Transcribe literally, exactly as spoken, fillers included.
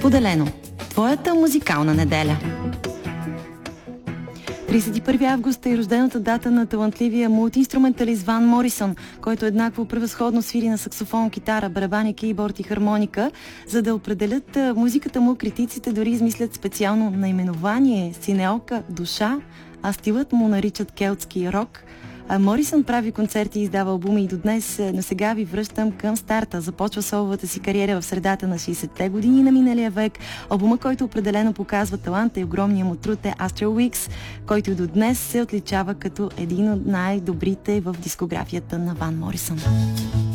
Споделено. Твоята музикална неделя. тридесет и първи август е рождената дата на талантливия мултиинструменталист Ван Морисън, който еднакво превъзходно свири на саксофон, китара, барабани, кейборд и хармоника. За да определят музиката му, критиците дори измислят специално наименование Синеока душа, а стилът му наричат келтски рок. Морисън прави концерти и издава албуми и до днес, но сега ви връщам към старта. Започва соловата си кариера в средата на шейсетте години на миналия век. Албума, който определено показва таланта и огромния му труд, е Astral Weeks, който до днес се отличава като един от най-добрите в дискографията на Ван Морисън.